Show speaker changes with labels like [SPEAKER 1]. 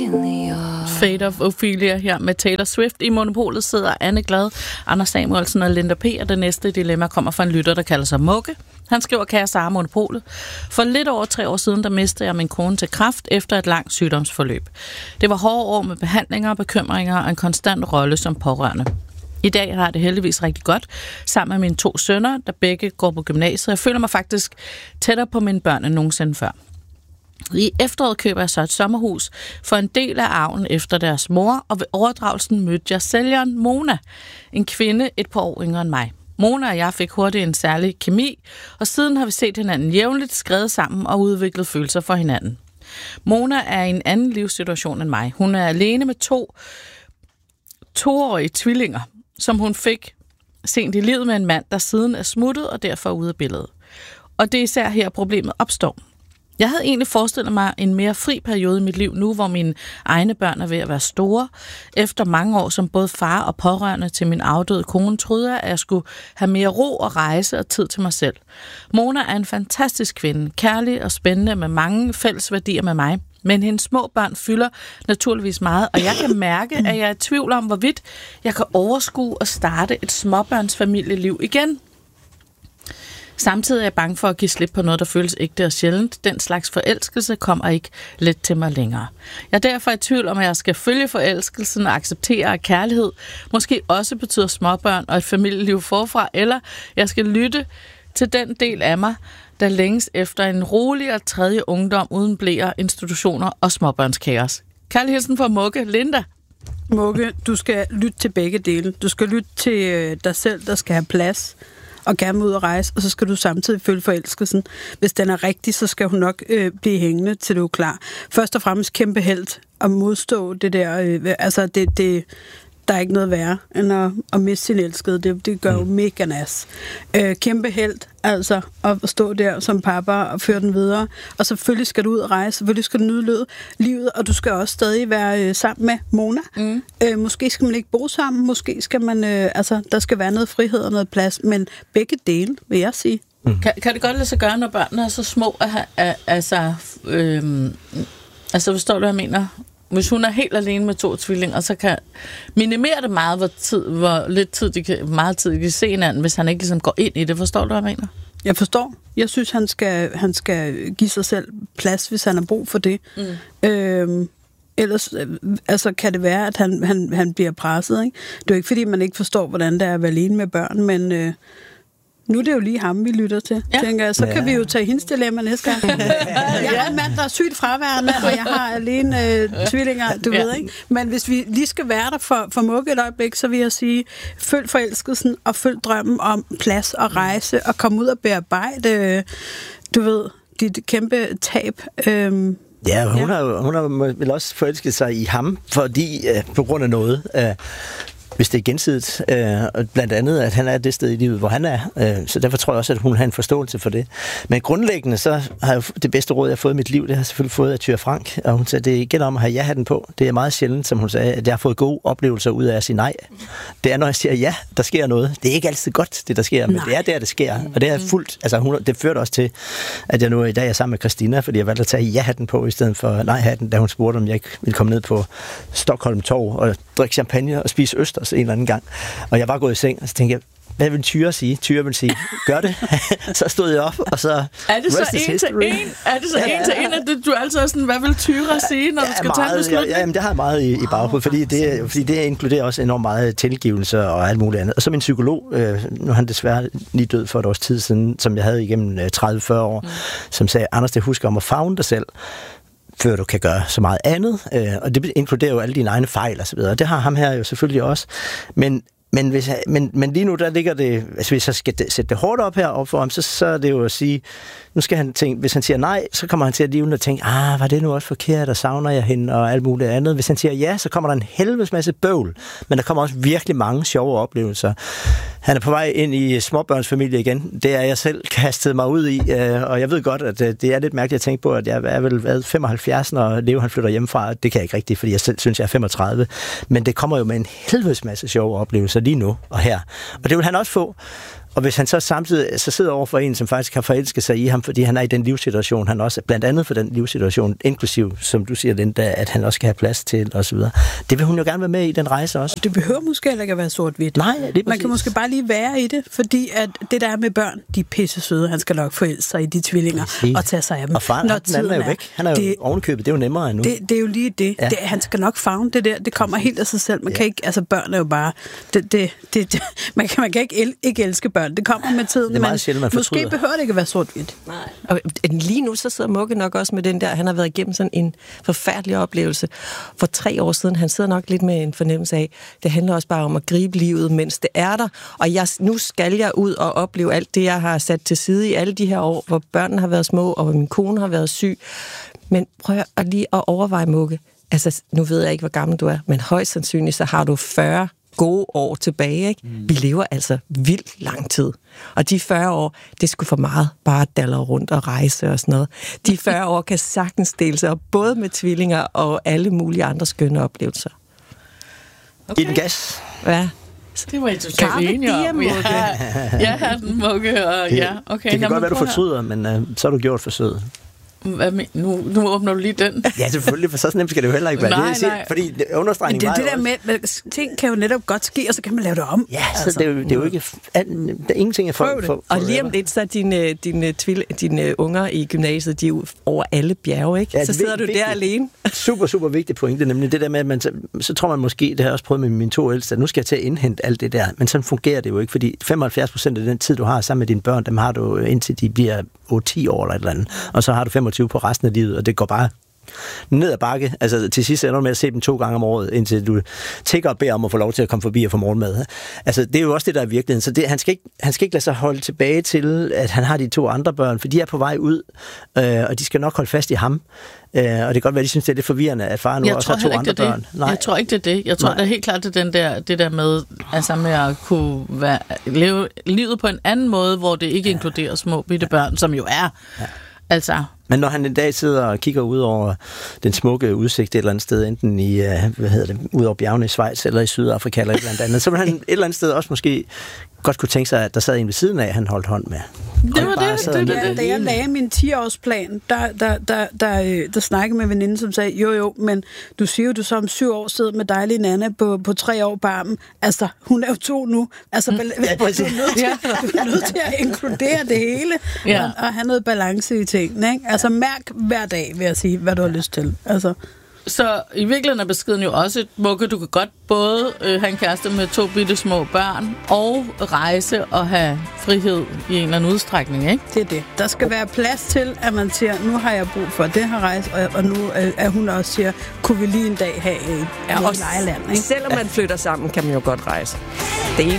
[SPEAKER 1] Fate of Ophelia her med Taylor Swift. I Monopolet sidder Anne Glad, Anders Samuelsen og Linda P. Og det næste dilemma kommer fra en lytter, der kalder sig Mugge. Han skriver, kære Sara Monopolet. For lidt over 3 år siden, der mistede jeg min kone til kræft efter et langt sygdomsforløb. Det var hårde år med behandlinger, bekymringer og en konstant rolle som pårørende. I dag har jeg det heldigvis rigtig godt, sammen med mine 2 sønner, der begge går på gymnasiet. Jeg føler mig faktisk tættere på mine børn end nogensinde før. I efteråret køber jeg så et sommerhus for en del af arven efter deres mor, og ved overdragelsen mødte jeg sælgeren Mona, en kvinde et par år yngre end mig. Mona og jeg fik hurtigt en særlig kemi, og siden har vi set hinanden jævnligt, skrevet sammen og udviklet følelser for hinanden. Mona er i en anden livssituation end mig. Hun er alene med 2 toårige tvillinger, som hun fik sent i livet med en mand, der siden er smuttet og derfor ude af billedet. Og det er især her, problemet opstår. Jeg havde egentlig forestillet mig en mere fri periode i mit liv nu, hvor mine egne børn er ved at være store. Efter mange år som både far og pårørende til min afdøde kone, troede jeg, at jeg skulle have mere ro og rejse og tid til mig selv. Mona er en fantastisk kvinde, kærlig og spændende med mange fælles værdier med mig. Men hendes små børn fylder naturligvis meget, og jeg kan mærke, at jeg er i tvivl om, hvorvidt jeg kan overskue og starte et småbørnsfamilieliv igen. Samtidig er jeg bange for at give slip på noget, der føles ægte og sjældent. Den slags forelskelse kommer ikke let til mig længere. Jeg er derfor i tvivl om, at jeg skal følge forelskelsen og acceptere, at kærlighed måske også betyder småbørn og et familieliv forfra, eller jeg skal lytte til den del af mig, der længes efter en roligere tredje ungdom uden blæer, institutioner og småbørnskaos. Kærlig hilsen fra Mugge. Linda?
[SPEAKER 2] Mugge, du skal lytte til begge dele. Du skal lytte til dig selv, der skal have plads og gerne ud og rejse, og så skal du samtidig følge forelskelsen. Hvis den er rigtig, så skal hun nok blive hængende, til du er klar. Først og fremmest kæmpe helt at modstå det der, der er ikke noget værre, end at miste sin elskede. Det gør jo mega nas. Kæmpe helt, altså at stå der som pappa og føre den videre. Og selvfølgelig skal du ud og rejse, selvfølgelig skal du nyde livet, og du skal også stadig være sammen med Mona. Måske skal man ikke bo sammen, måske skal man, der skal være noget frihed og noget plads, men begge dele, vil jeg sige.
[SPEAKER 1] Kan det godt lade sig gøre, når børnene er så små, forstår du, hvad jeg mener? Hvis hun er helt alene med 2 tvillinger, så kan minimere det meget, meget tid de kan se hinanden, hvis han ikke ligesom går ind i det. Forstår du, hvad jeg mener?
[SPEAKER 2] Jeg forstår. Jeg synes, han skal give sig selv plads, hvis han har brug for det. Ellers kan det være, at han bliver presset. Ikke? Det er jo ikke, fordi man ikke forstår, hvordan det er at være alene med børn, men nu er det jo lige ham, vi lytter til, tænker jeg. Så kan vi jo tage hendes dilemma næste gang. Jeg er en mand, der er sygt fraværende, og jeg har alene tvillinger, du ved, ikke? Men hvis vi lige skal være der for Mugge et øjeblik, så vil jeg sige, følg forelskelsen og følg drømmen om plads og rejse og komme ud og bearbejde, du ved, dit kæmpe tab.
[SPEAKER 3] Ja, hun har vel også forelsket sig i ham, fordi på grund af noget. Hvis det er gensidigt, blandt andet, at han er det sted i livet, hvor han er. Så derfor tror jeg også, at hun har en forståelse for det. Men grundlæggende, så har jeg det bedste råd, jeg har fået i mit liv, det har jeg selvfølgelig fået af Thyra Frank. Og hun sagde, det gælder om at have ja-hatten på. Det er meget sjældent, som hun sagde, at jeg har fået gode oplevelser ud af at sige nej. Det er, når jeg siger ja, der sker noget. Det er ikke altid godt, det der sker, men det er der, det sker. Og det er fuldt, det førte også til, at jeg nu i dag er sammen med Christina, fordi jeg valgte at tage ja-hatten på, i stedet for nej-hatten, da hun spurgte, om jeg ikke ville komme ned på Stockholm Torv og drikke champagne og spise østers en eller anden gang. Og jeg var gået i seng, og så tænkte jeg, hvad vil Thyra sige? Thyra vil sige, gør det. Så stod jeg op, og så
[SPEAKER 1] er det så en til en, at du altid er sådan, hvad vil Thyra sige, når du skal tage en beslutning?
[SPEAKER 3] Jamen, det har jeg meget i baghovedet, fordi det inkluderer også enormt meget tilgivelse og alt muligt andet. Og så min psykolog, nu er han desværre lige død for et års tid siden, som jeg havde igennem 30-40 år, som sagde, Anders, det husker om at favne dig selv, før du kan gøre så meget andet. Og det inkluderer jo alle dine egne fejl og så videre. Det har ham her jo selvfølgelig også. Men lige nu, der ligger det, altså hvis jeg skal sætte det hårdt op her op for ham, så er det jo at sige, nu skal han tænke, hvis han siger nej, så kommer han til at live og tænke, var det nu også forkert, og savner jeg hende, og alt muligt andet. Hvis han siger ja, så kommer der en helvedes masse bøvl, men der kommer også virkelig mange sjove oplevelser. Han er på vej ind i småbørnsfamilie igen. Det er jeg selv kastet mig ud i, og jeg ved godt, at det er lidt mærkeligt at tænke på, at jeg er vel 75, når Leo han flytter hjemmefra. Det kan jeg ikke rigtigt, fordi jeg selv synes, jeg er 35. Men det kommer jo med en helvedes masse sjove oplevelser lige nu og her. Og det vil han også få. Og hvis han så samtidig så sidder over for en, som faktisk har forelsket sig i ham, fordi han er i den livssituation, han også blandt andet for den livssituation, inklusiv, som du siger, Linda, at han også skal have plads til, og så videre. Det vil hun jo gerne være med i, den rejse også.
[SPEAKER 2] Det behøver måske heller ikke at være sort-hvidt.
[SPEAKER 3] Nej, det
[SPEAKER 2] man kan måske bare lige være i det, fordi at det der er med børn, de er pisse søde. Han skal nok forelske sig i de tvillinger og tage sig af dem.
[SPEAKER 3] Og faren, han er jo væk. Han er jo ovenkøbet. Det er jo nemmere endnu.
[SPEAKER 2] Det er jo lige det. Ja. Han skal nok favne det der. Det kommer helt af sig selv. Man kan ikke, altså børn er jo bare... Man kan ikke elske børn. Det kommer med tiden.
[SPEAKER 3] Det er meget sjældent, man fortryder.
[SPEAKER 2] Måske behøver det ikke at være sort-hvidt.
[SPEAKER 4] Nej. Og lige nu så sidder Mugge nok også med den der, han har været igennem sådan en forfærdelig oplevelse. For 3 år siden, han sidder nok lidt med en fornemmelse af, det handler også bare om at gribe livet, mens det er der. Og nu skal jeg ud og opleve alt det, jeg har sat til side i alle de her år, hvor børnene har været små, og hvor min kone har været syg. Men prøv lige at overveje, Mugge. Altså, nu ved jeg ikke, hvor gammel du er, men højst sandsynligt, så har du 40 gode år tilbage, ikke? Vi lever altså vildt lang tid. Og de 40 år, det skulle for meget bare dalle rundt og rejse og sådan noget. De 40 år kan sagtens dele sig op, både med tvillinger og alle mulige andre skønne oplevelser.
[SPEAKER 3] Okay. I den gas.
[SPEAKER 4] Ja.
[SPEAKER 1] Det var I totalt enige om. Jeg har den, Mugge, og ja, okay.
[SPEAKER 3] Det kan godt være, du fortryder, men så har du gjort forsøget.
[SPEAKER 1] Nu åbner du lige den.
[SPEAKER 3] Ja, selvfølgelig, for så nemt skal det jo heller ikke være.
[SPEAKER 1] Nej.
[SPEAKER 3] Fordi understregningen var
[SPEAKER 2] det der med, ting kan jo netop godt ske, og så kan man lave det om.
[SPEAKER 3] Ja, altså. Det er jo ikke... ingenting er for
[SPEAKER 4] og lige om lidt, så dine unger i gymnasiet, de er jo over alle bjerge, ikke? Ja, så sidder du der alene.
[SPEAKER 3] Super vigtig pointe, nemlig det der med, at man så tror man måske, det har jeg også prøvet med mine 2 ældste, at nu skal jeg til at indhente alt det der, men sådan fungerer det jo ikke, fordi 75% af den tid, du har sammen med dine børn, dem har du indtil de bliver 8-10 år eller et eller andet, og så har du 25 på resten af livet, og det går bare ned ad bakke. Altså til sidst ender du med at se dem 2 gange om året, indtil du tigger og beder om at få lov til at komme forbi og få morgenmad. Altså det er jo også det, der er virkeligheden. Så han skal ikke lade sig holde tilbage til, at han har de 2 andre børn, for de er på vej ud, og de skal nok holde fast i ham. Og det kan godt være, at de synes, det er lidt forvirrende, at far nu også har 2 andre børn.
[SPEAKER 1] Nej. Jeg tror ikke, det er det. Jeg tror, det er helt klart, det der med, altså med at kunne leve livet på en anden måde, hvor det ikke inkluderer små bitte børn, som jo er. Ja. Altså.
[SPEAKER 3] Men når han en dag sidder og kigger ud over den smukke udsigt et eller andet sted, enten i, ud over bjergene i Schweiz eller i Sydafrika eller et eller andet, så vil han et eller andet sted også måske godt kunne tænke sig, at der sad en ved siden af, han holdt hånd med.
[SPEAKER 2] Det var det. Da jeg lagde min 10-årsplan, der snakkede med en veninde, som sagde, jo, men du siger jo, du så om 7 år sidder med dejlig Nana på 3 år på armen. Altså, hun er jo 2 nu. Altså, du er nødt til at inkludere det hele, og have noget balance i tingene, ikke? Altså, mærk hver dag, vil jeg sige, hvad du har lyst til. Altså.
[SPEAKER 1] Så i virkeligheden er beskeden jo også, Mugge, du kan godt både have en kæreste med 2 bitte små børn, og rejse og have frihed i en eller anden udstrækning, ikke?
[SPEAKER 2] Det er det. Der skal være plads til, at man siger, nu har jeg brug for det her rejse, og nu er hun også siger, kunne vi lige en dag have et lejeland, ikke?
[SPEAKER 4] Selvom man flytter sammen, kan man jo godt rejse. Det